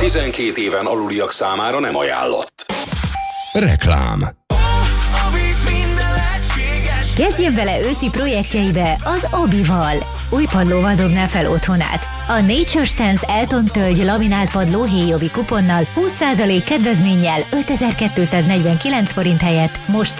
12 éven aluliak számára nem ajánlott. Reklám. Kezdjön bele őszi projektjeibe az Obival. Új padlóval dobná fel otthonát. A Nature Sense Elton tölgy laminált padló héjobi kuponnal 20% kedvezménnyel 5249 forint helyett most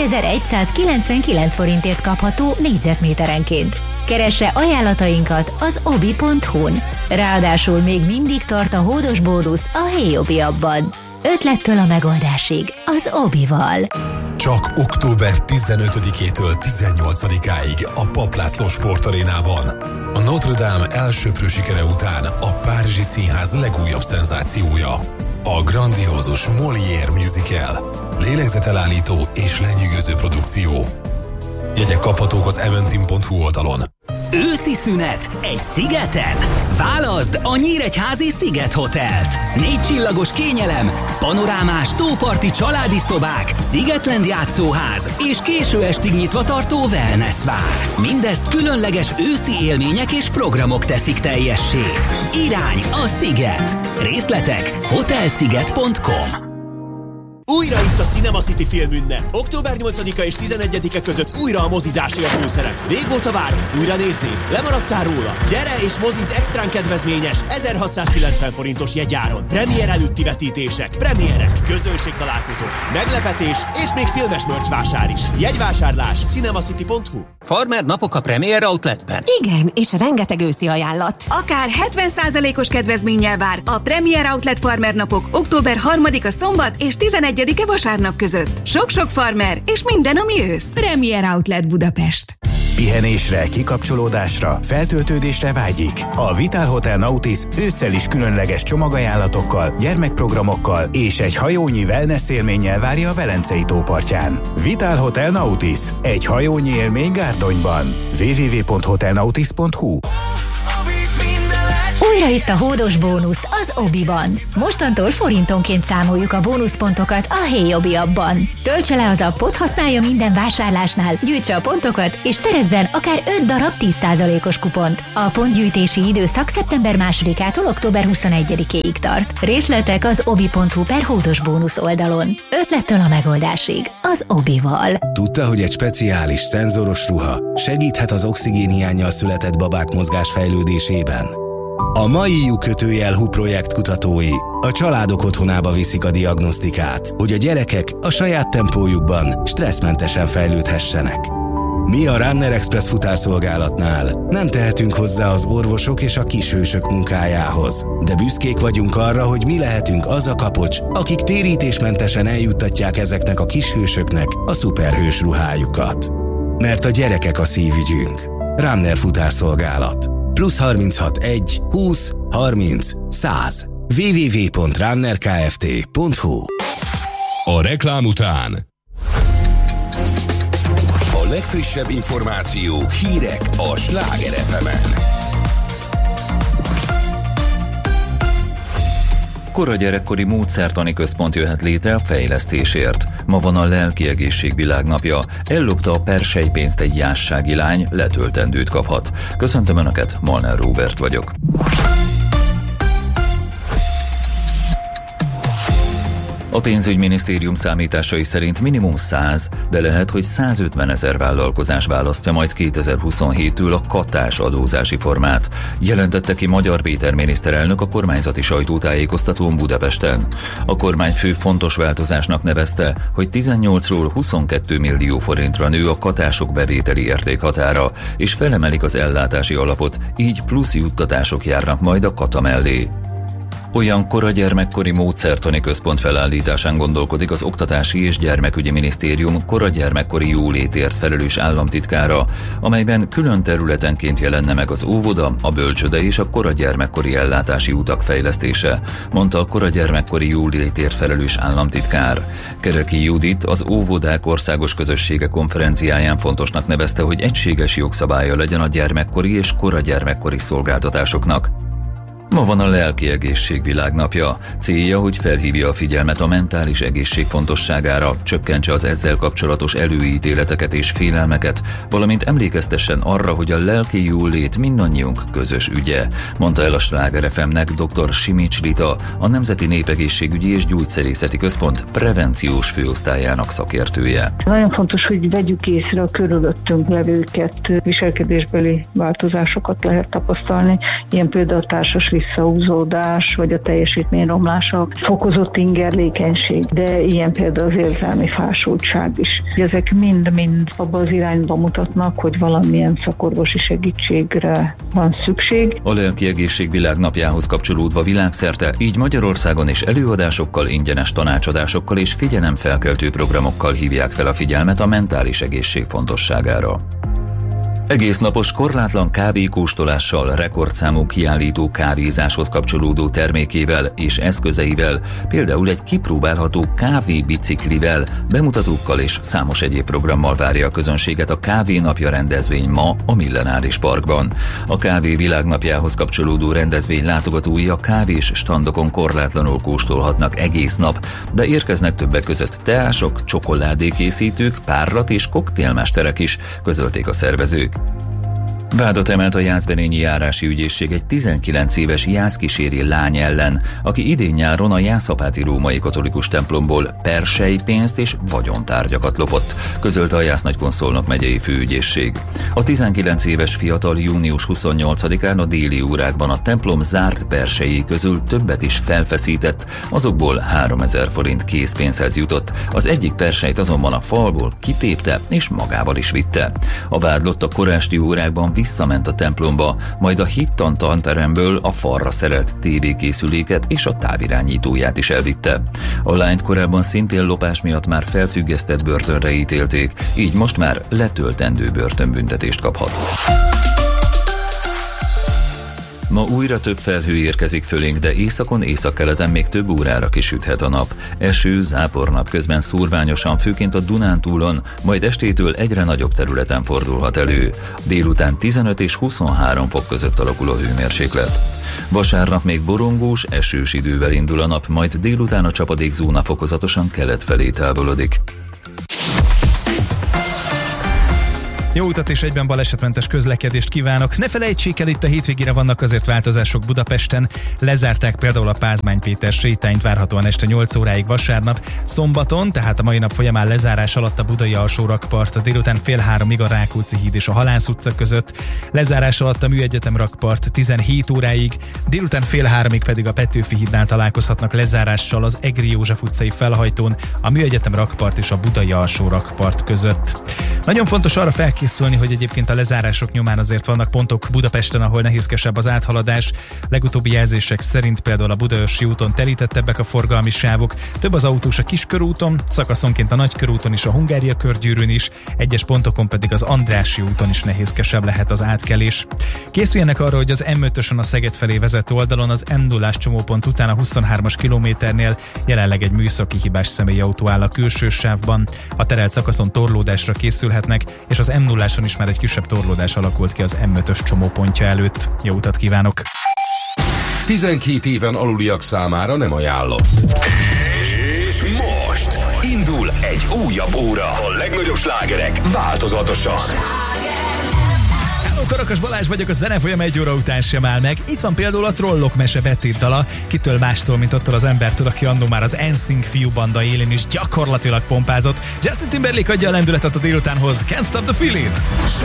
4199 forintért kapható négyzetméterenként. Keresse ajánlatainkat az obi.hu-n. Ráadásul még mindig tart a hódos bónusz a héjobi abban. Ötlettől a megoldásig az Obival. Csak október 15-től 18-áig a Papp László Sportarénában. A Notre Dame elsöprő sikere után a Párizsi Színház legújabb szenzációja. A grandiózus Molière musical. Lélegzetelállító és lenyűgöző produkció. Jegyek kaphatók az eventim.hu oldalon. Őszi szünet egy szigeten? Válaszd a Nyíregyházi Sziget Hotelt. 4 csillagos kényelem, panorámás tóparti családi szobák, Szigetland játszóház és késő estig nyitva tartó wellness vár. Mindezt különleges őszi élmények és programok teszik teljessé. Irány a Sziget. Részletek hotelsziget.com. Újra itt a Cinema City filmünnep. Október 8-a és 11-e között újra a mozizásé a főszerep. Régóta várod? Újra nézni? Lemaradtál róla? Gyere és moziz extrán kedvezményes 1690 forintos jegyáron. Premier előtti vetítések, premierek, közönségtalálkozók, meglepetés és még filmes merch vásár is. Jegyvásárlás cinemacity.hu. Farmer napok a Premier Outletben. Igen, és rengeteg őszi ajánlat. Akár 70%-os kedvezménnyel vár a Premier Outlet Farmer napok október 3-a szombat és 11-e vasárnap között. Sok-sok farmer és minden, ami ősz. Premier Outlet Budapest. Pihenésre, kikapcsolódásra, feltöltődésre vágyik. A Vitál Hotel Nautis ősszel is különleges csomagajánlatokkal, gyermekprogramokkal és egy hajónyi wellness élménnyel várja a Velencei tópartján. Vitál Hotel Nautis. Egy hajónyi élmény Gárdonyban. www.hotelnautis.hu. Újra itt a hódos bónusz az Obiban. Mostantól forintonként számoljuk a bónuszpontokat a héjobi abban. Töltse le az appot, használja minden vásárlásnál, gyűjtse a pontokat, és szerezzen akár 5 darab 10%-os kupont. A pontgyűjtési időszak szeptember 2-ától október 21-ig tart. Részletek az obi.hu/hódos bónusz oldalon. Ötlettől a megoldásig az Obival. Tudta, hogy egy speciális szenzoros ruha segíthet az oxigénhiánnyal született babák mozgásfejlődésében? A mai lyukkötőjel projekt kutatói a családok otthonába viszik a diagnosztikát, hogy a gyerekek a saját tempójukban stresszmentesen fejlődhessenek. Mi a Runner Express futárszolgálatnál nem tehetünk hozzá az orvosok és a kishősök munkájához, de büszkék vagyunk arra, hogy mi lehetünk az a kapocs, akik térítésmentesen eljuttatják ezeknek a kishősöknek a szuperhős ruhájukat. Mert a gyerekek a szívügyünk. Runner futárszolgálat. +36 1 20 30 100 www.runnerkft.hu. A reklám után A legfrissebb információk, hírek a Sláger FM-en. Kora gyerekkori módszertani központ jöhet létre a fejlesztésért. Ma van a lelki egészség világnapja. Ellopta a perselypénzt egy jássági lány, letöltendőt kaphat. Köszöntöm Önöket, Molnár Róbert vagyok. A pénzügyminisztérium számításai szerint minimum 100, de lehet, hogy 150 000 vállalkozás választja majd 2027-től a kattás adózási formát, jelentette ki Magyar Péter miniszterelnök a kormányzati sajtótájékoztatón Budapesten. A kormányfő fontos változásnak nevezte, hogy 18-ról 22 millió forintra nő a kattások bevételi értékhatára, és felemelik az ellátási alapot, így plusz juttatások járnak majd a kata mellé. Olyan kora gyermekkori módszertani központ felállításán gondolkodik az Oktatási és Gyermekügyi Minisztérium kora gyermekkori jólétért felelős államtitkára, amelyben külön területenként jelenne meg az óvoda, a bölcsőde és a kora gyermekkori ellátási utak fejlesztése, mondta a kora gyermekkori jólétért felelős államtitkár. Kereki Judit az óvodák országos közössége konferenciáján fontosnak nevezte, hogy egységes jogszabálya legyen a gyermekkori és kora gyermekkori szolgáltatásoknak. Ma van a lelki egészség világnapja. Célja, hogy felhívja a figyelmet a mentális egészség fontosságára, csökkentse az ezzel kapcsolatos előítéleteket és félelmeket, valamint emlékeztessen arra, hogy a lelki jólét mindannyiunk közös ügye, mondta el a Sláger FM-nek dr. Simics Rita, a Nemzeti Népegészségügyi és Gyógyszerészeti Központ prevenciós főosztályának szakértője. Nagyon fontos, hogy vegyük észre a körülöttünk levőket, viselkedésbeli változásokat lehet tapasztalni, ilyen például a társas visszahúzódás, vagy a teljesítményromlása, fokozott ingerlékenység, de ilyen például az érzelmi fásultság is. Ezek mind-mind abba az irányba mutatnak, hogy valamilyen szakorvosi segítségre van szükség. A lelki egészség világnapjához kapcsolódva világszerte, így Magyarországon is előadásokkal, ingyenes tanácsadásokkal és figyelemfelkeltő programokkal hívják fel a figyelmet a mentális egészség fontosságára. Egész napos korlátlan kávékóstolással, rekordszámú kiállító kávézáshoz kapcsolódó termékével és eszközeivel, például egy kipróbálható kávébiciklivel, bemutatókkal és számos egyéb programmal várja a közönséget a Kávénapja rendezvény ma a Millenáris Parkban. A Kávé világnapjához kapcsolódó rendezvény látogatói a kávés standokon korlátlanul kóstolhatnak egész nap, de érkeznek többek között teások, csokoládékészítők, párlat és koktélmesterek is, közölték a szervezők. Vádat emelt a Jászberényi Járási Ügyészség egy 19 éves jászkíséri lány ellen, aki idén nyáron a Jászapáti római katolikus templomból perselypénzt és vagyontárgyakat lopott, közölte a Jász-Nagykun-Szolnok megyei főügyészség. A 19 éves fiatal június 28-án a déli órákban a templom zárt persejei közül többet is felfeszített, azokból 3000 forint készpénzhez jutott. Az egyik persejt azonban a falból kitépte és magával is vitte. A vádlott a korásti órákban visszament a templomba, majd a hittan tanteremből a falra szerelt tévékészüléket és a távirányítóját is elvitte. A lányt korábban szintén lopás miatt már felfüggesztett börtönre ítélték, így most már letöltendő börtönbüntetést kaphat. Ma újra több felhő érkezik fölénk, de északon, északkeleten még több órára kisüthet a nap. Eső, zápor napközben szórványosan, főként a Dunántúlon, majd estétől egyre nagyobb területen fordulhat elő. Délután 15 és 23 fok között alakul a hőmérséklet. Vasárnap még borongós, esős idővel indul a nap, majd délután a csapadékzóna fokozatosan kelet felé távolodik. Jó utat és egyben balesetmentes közlekedést kívánok. Ne felejtsék el, itt a hétvégére vannak azért változások Budapesten. Lezárták például a Pázmány Péter sétányt várhatóan este 8 óráig vasárnap. Szombaton, tehát a mai nap folyamán lezárás alatt a Budai Alsó-rakpart, délután 2:30 a Rákóczi híd és a Halász utca között. Lezárás alatt a Műegyetem rakpart 17 óráig, délután 2:30 pedig a Petőfi hídnál találkozhatnak lezárással az Egri József utcai felhajtón, a Műegyetem rakpart és a Budai Alsó-rakpart között. Nagyon fontos arra felkészülni, hogy egyébként a lezárások nyomán azért vannak pontok Budapesten, ahol nehézkesebb az áthaladás. Legutóbbi jelzések szerint például a Budaörsi úton terítettebbek a forgalmi sávok, több az autós a Kiskörúton, szakaszonként a Nagykörúton és a Hungária körgyűrűn is, egyes pontokon pedig az Andrássy úton is nehézkesebb lehet az átkelés. Készüljenek arra, hogy az M5-ösön a Szeged felé vezető oldalon az M0-ás csomópont után a 23-as kilométernél jelenleg egy műszaki hibás személyautó áll a külső sávban. A terelt szakaszon torlódásra készülhetnek, és az M0-áson is már egy kisebb torlódás alakult ki az M5-ös csomópontja előtt. Jó utat kívánok! 12 éven aluliak számára nem ajánlott. És most indul egy újabb óra. A legnagyobb slágerek változatosan. Karakas Balázs vagyok, a zenefolyam egy óra után sem áll meg. Itt van például a Trollok mese betét dala, kitől mástól, mint attól az embertől, aki annó már az NSYNC fiúbanda élén is gyakorlatilag pompázott. Justin Timberlake adja a lendületet a délutánhoz. Can't Stop the Feeling!